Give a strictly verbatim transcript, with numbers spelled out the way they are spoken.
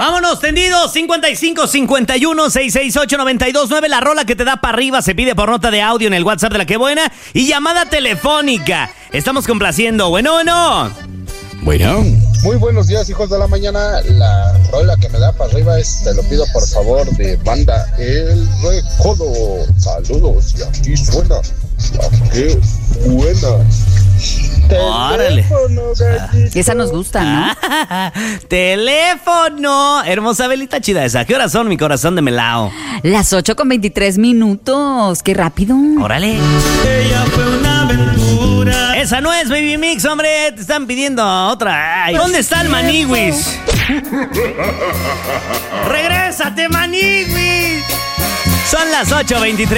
Vámonos, tendidos. cincuenta y cinco cincuenta y uno seiscientos sesenta y ocho noventa y dos nueve. La rola que te da para arriba se pide por nota de audio en el WhatsApp de La Que Buena. Y llamada telefónica. Estamos complaciendo. Bueno, bueno. Bueno. Muy buenos días, hijos de la mañana. La rola que me da para arriba es, te lo pido por favor, de banda El Recodo. Saludos, y aquí suena La Que Buena. Órale. Teléfono, gallito. Esa nos gusta, ¿no? Teléfono. Hermosa velita chida esa. ¿Qué horas son, mi corazón de melao? Las ocho con veintitrés minutos. ¡Qué rápido! Órale. Ella fue una aventura. Esa no es Baby Mix, hombre. Te están pidiendo otra. Ay, ¿dónde está el Maniwis? ¡Regrésate, Maniwis! Son las ocho veintitrés.